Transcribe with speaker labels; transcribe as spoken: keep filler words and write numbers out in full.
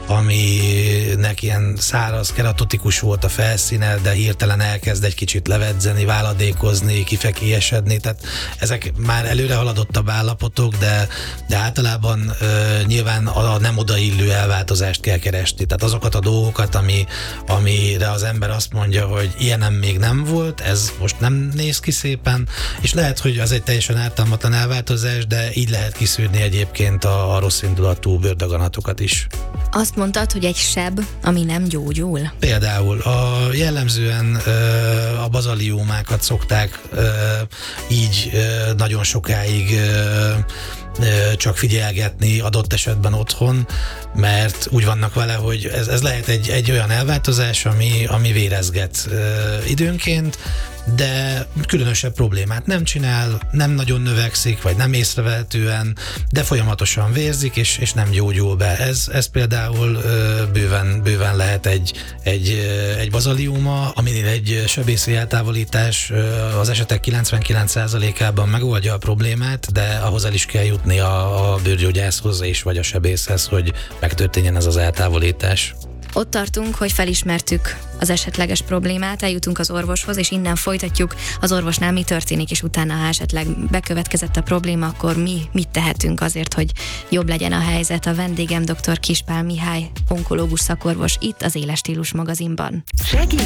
Speaker 1: aminek ilyen száraz, keratotikus volt a felszíne, de hirtelen elkezd egy kicsit levedzeni, váladékozni, kifekélyesedni, tehát ezek már előre haladottabb állapotok, de, de általában ö, nyilván a, a nem odaillő elváltozást kell keresni. Tehát azokat a dolgokat, ami, amire az ember azt mondja, hogy ilyenem még nem volt, ez most nem néz ki szépen, és lehet, hogy az egy teljesen ártalmatlan elváltozás, de így lehet kiszűrni egyébként a, a rossz indulatú bőrdaganatokat is.
Speaker 2: Azt mondtad, hogy egy seb, ami nem gyógyul?
Speaker 1: Például a jellemzően ö, a bazaliómákat szokták ö, így ö, nagyon sokáig ö, ö, csak figyelgetni adott esetben otthon, mert úgy vannak vele, hogy ez, ez lehet egy, egy olyan elváltozás, ami, ami vérezget ö, időnként, de különösebb problémát nem csinál, nem nagyon növekszik, vagy nem észrevehetően, de folyamatosan vérzik, és, és nem gyógyul be. Ez, ez például ö, bőven, bőven lehet egy, egy, egy bazalióma, aminél egy sebészi eltávolítás ö, az esetek kilencvenkilenc százalékában megoldja a problémát, de ahhoz el is kell jutni a, a bőrgyógyászhoz és vagy a sebészhez, hogy megtörténjen ez az eltávolítás.
Speaker 2: Ott tartunk, hogy felismertük az esetleges problémát, eljutunk az orvoshoz, és innen folytatjuk az orvosnál, mi történik, és utána, ha esetleg bekövetkezett a probléma, akkor mi mit tehetünk azért, hogy jobb legyen a helyzet. A vendégem dr. Kispál Mihály, onkológus szakorvos itt az Éles Stílus magazinban.
Speaker 3: Segít